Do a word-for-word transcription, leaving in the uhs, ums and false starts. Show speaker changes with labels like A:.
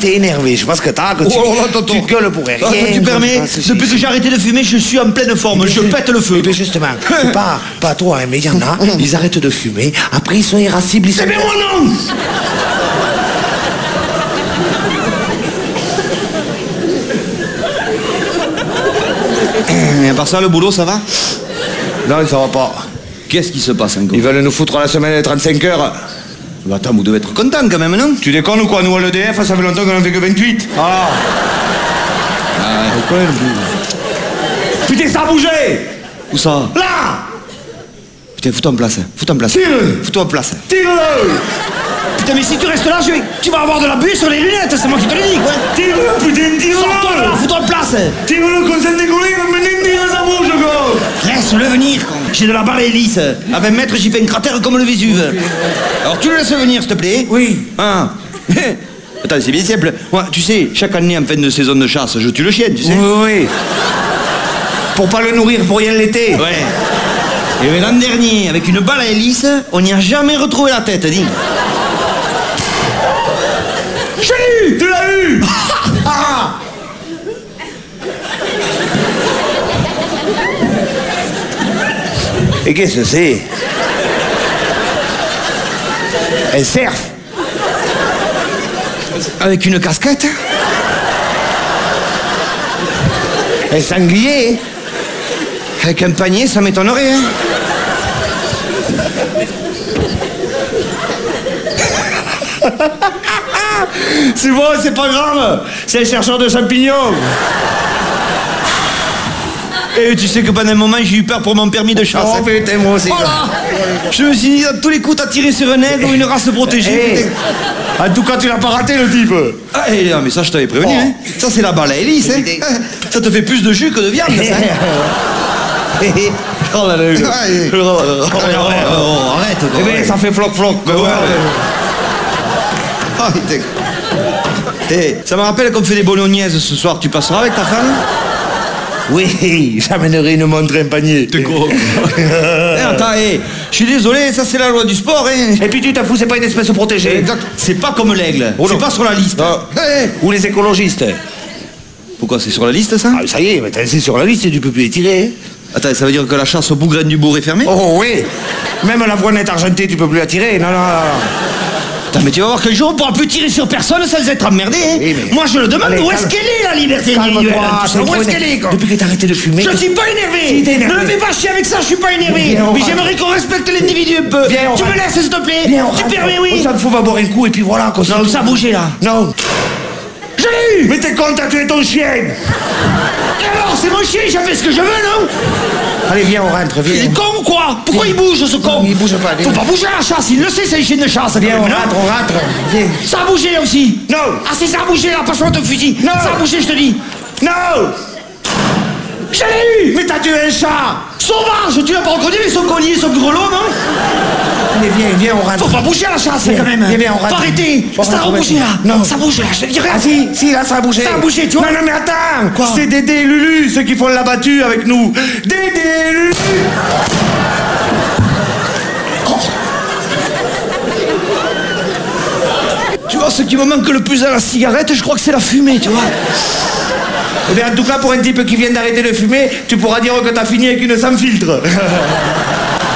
A: t'es énervé. Je pense que t'as, que tu,
B: Oh là, tonton.
A: tu gueules pour rien.
B: Ah, tu permets, depuis que j'ai arrêté de fumer, je suis en pleine forme, je pète le feu.
A: Et bien justement, c'est pas, pas toi, hein, mais il y en a, ils arrêtent de fumer, après ils sont irascibles, ils sont...
B: Mais moi non. Et à part ça, le boulot, ça va?
A: Non, ça va pas.
B: Qu'est-ce qui se passe encore?
A: Ils veulent nous foutre la semaine de trente-cinq heures.
B: Bah, attends, vous devez être content quand même, non?
A: Tu déconnes ou quoi? Nous, à l'E D F, ça fait longtemps qu'on en fait que vingt-huit. Ah.
B: Ah,
A: Putain, ça a bougé.
B: où ça?
A: Là.
B: Putain, fous-toi en place, fous-toi en place.
A: Tire-le.
B: Fous-toi en place.
A: Tire-le.
B: Putain, mais si tu restes là, je vais... tu vas avoir de la buée sur les lunettes, c'est moi qui te le dis, quoi.
A: Tire-le, putain, tire-le.
B: Sors-toi de là, fous-toi en place.
A: Tire-le, comme ça décollé, comme un tire, ça bouge, quoi.
B: Laisse-le venir, con. J'ai de la barre hélice. À vingt mètres, j'y fais un cratère comme le Vésuve. Alors tu le laisses venir, s'il te plaît?
A: Oui.
B: Ah. Attends, c'est bien simple. Moi, tu sais, chaque année, en fin de saison de chasse, je tue le chien, tu sais.
A: Oui, oui. Pour pas le nourrir pour rien l'été.
B: Ouais. Et mais l'an dernier, avec une balle à hélice, on n'y a jamais retrouvé la tête, dis.
A: Je l'ai eu. Tu l'as eu. Ah. Et qu'est-ce que c'est? Un cerf.
B: Avec une casquette?
A: Un sanglier.
B: Avec un panier, ça m'étonnerait, hein.
A: C'est bon, c'est pas grave. C'est un chercheur de champignons.
B: Et tu sais que pendant un moment, j'ai eu peur pour mon permis de chasse.
A: Oh putain, moi aussi.
B: Oh là. Je me suis dit, dans tous les coups, t'as tiré sur un aigle ou une race protégée.
A: Hey.
B: putain.
A: En tout cas, tu l'as pas raté, le type.
B: Ah, et, non, mais ça, je t'avais prévenu,
A: Oh.
B: hein. Ça, c'est la balle à hélice, hein. Ça te fait plus de jus que de viande, ça.
A: Oh là là.
B: Ah, et- Oh, oh, oh, oh, arrête, quoi.
A: Eh bien, ça fait floc-floc.
B: Ben ouais, ouais. Ah, putain. Eh, ça me rappelle qu'on fait des bolognaises ce soir. Tu passeras avec ta femme?
A: Oui, j'amènerai une montre et un panier.
B: T'es gros. Eh, attends, eh, je suis désolé, ça c'est la loi du sport, hein.
A: Et puis tu t'en fous, c'est pas une espèce protégée.
B: Exact. C'est pas comme l'aigle.
A: Oh
B: c'est
A: non.
B: pas sur la liste.
A: Non.
B: Eh,
A: Ou les écologistes.
B: pourquoi c'est sur la liste, ça?
A: Ah, ça y est, mais c'est sur la liste, tu peux plus les tirer.
B: Attends, ça veut dire que la chasse au bougraine du bourg est fermée?
A: Oh oui. Même la voinette argentée, tu peux plus la tirer. Non, non, non.
B: Attends, mais tu vas voir qu'un jour on pourra plus tirer sur personne sans être emmerdé, hein.
A: Oui, mais-
B: Moi je le demande,
A: Allez,
B: où est-ce
A: calme.
B: qu'elle est la liberté individuelle?
A: Calme-toi,
B: Tu sais,
A: c'est
B: Où est-ce
A: trop
B: qu'elle est, quoi?
A: Depuis que t'as arrêté de fumer.
B: Je suis pas énervé.
A: Si, t'es énervé.
B: Ne me fais pas chier avec ça, je suis pas énervé.
A: Viens, on
B: Mais
A: va-
B: j'aimerais qu'on respecte l'individu un peu.
A: Viens, on
B: Tu
A: va-
B: me laisses, s'il te plaît?
A: Viens, on
B: Tu
A: rentre.
B: permets, oui?
A: On s'en fout, on va boire un coup et puis voilà. Quoi,
B: Non, ça a bougé là.
A: Non.
B: Je l'ai eu.
A: Mais t'es con, t'as tué ton chien.
B: Et alors, c'est mon chien, j'ai fait ce que je veux, non?
A: Allez, viens, on rentre,
B: Il
A: viens.
B: est con ou quoi? Pourquoi il bouge, ce con?
A: Non, il bouge pas, viens.
B: Faut pas bouger à la chasse, il le sait, c'est une chienne de chasse.
A: Viens,
B: quand
A: on
B: même, non?
A: rentre, on rentre. Viens.
B: Ça a bougé là aussi.
A: Non.
B: Ah, si ça a bougé là, passe-moi ton fusil.
A: Non.
B: Ça a bougé, je te dis.
A: Non.
B: Je l'ai eu.
A: Mais t'as tué un chat.
B: Sauvage, tu l'as pas reconnu avec son collier, son grelot, non?
A: Allez, viens, viens, on rentre.
B: Faut pas bouger à la chasse,
A: Viens,
B: quand même.
A: viens, viens, on rentre.
B: Faut arrêter.
A: On
B: Ça a
A: rentre,
B: bougé là.
A: Non.
B: Ça bouge là, je te dis rien.
A: Ah si, si, là, ça a bougé.
B: Ça a bougé, tu vois.
A: Non, non, mais attends.
B: Quoi?
A: C'est Dédé et Lulu, ceux qui font la battue avec nous. Dédé et Lulu.
B: Tu vois, ce qui me manque le plus à la cigarette, je crois que c'est la fumée, tu vois.
A: Eh bien, en tout cas, pour un type qui vient d'arrêter de fumer, tu pourras dire que t'as fini avec une sans filtre.